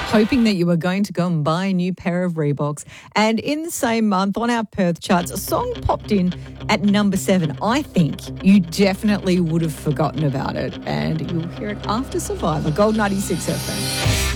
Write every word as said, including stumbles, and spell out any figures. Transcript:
hoping that you were going to go and buy a new pair of Reeboks. And in the same month on our Perth charts, a song popped in at number seven. I think you definitely would have forgotten about it, and you'll hear it after Survivor. Gold ninety-six F M.